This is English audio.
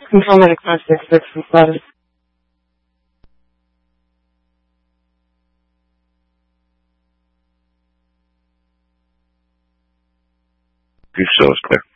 Control medic 566 from status. Your show is clear.